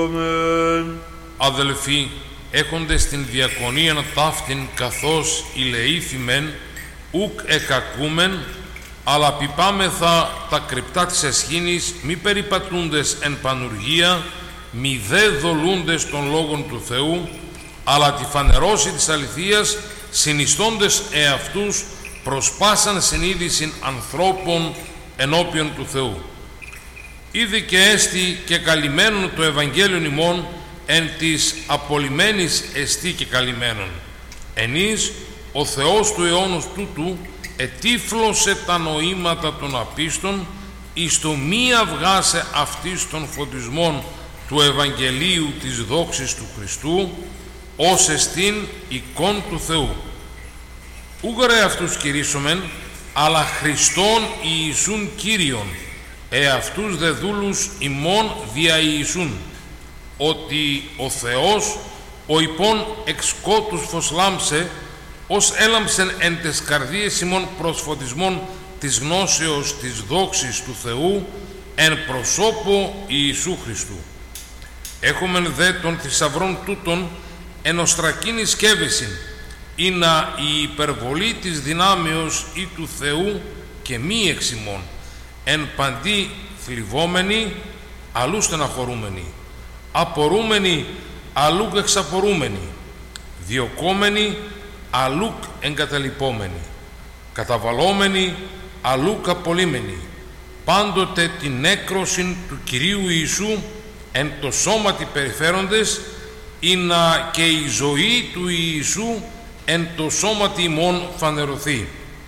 Αδελφοί, έχοντες την διακονίαν ταύτην καθώς ηλεήθημεν, ουκ εκακούμεν, αλλά πιπάμεθα τα κρυπτά της εσχήνης, μη περιπατούντες εν πανουργία, μη δε δολούντες των λόγων του Θεού, αλλά τη φανερώση της αληθείας, συνιστώντες εαυτούς προς πάσαν συνείδησιν ανθρώπων ενώπιον του Θεού. Ήδη και έστι και καλυμμένον το Ευαγγέλιον ημών, εν της απολυμένης εστί και καλυμμένον. Ενείς ο Θεός του αιώνος τούτου ετύφλωσε τα νοήματα των απίστων, εις το μη αυγάσε αυτής των φωτισμών του Ευαγγελίου της δόξης του Χριστού, ως εστίν εικόν του Θεού. Ούγαρε αυτούς κηρύσσομεν, αλλά Χριστόν Ιησούν Κύριον, εαυτούς δε δούλους ημών δια Ιησούν, ότι ο Θεός ο υπόν εξ σκότους φως λάμψε, ως έλαμψεν εν τες καρδίες ημών προς φωτισμόν της γνώσεως της δόξης του Θεού εν προσώπο Ιησού Χριστού. Έχομεν δε των θησαυρών τούτων εν οστρακίνη σκεύεσιν, ήνα η υπερβολή της δυνάμεως ή του Θεού και μη εξ ημών, εν παντί θλιβόμενοι, αλλού στεναχωρούμενοι, απορούμενοι, αλλούκ εξαπορούμενοι, διωκόμενοι, αλλούκ εγκαταλειπόμενοι, καταβαλόμενοι, αλλούκ απολύμενοι, πάντοτε την έκροσιν του Κυρίου Ιησού εν το σώματι περιφέροντες, ήνα και η ζωή του Ιησού εν το σώματι ημών φανερωθεί.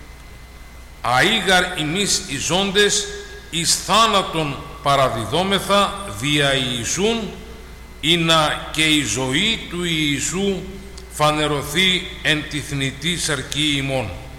Αΐγαρ ημείς οι ζώντες εις θάνατον παραδιδόμεθα δια Ιησούν, ήνα και η ζωή του Ιησού φανερωθεί εν τη θνητή σαρκή ημών.